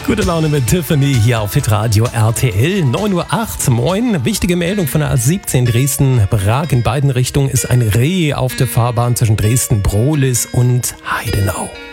Gute Laune mit Tiffany hier auf Hitradio RTL. 9:08 Uhr. Moin. Wichtige Meldung von der A17 Dresden-Prag. In beiden Richtungen ist ein Reh auf der Fahrbahn zwischen Dresden-Brohlis und Heidenau.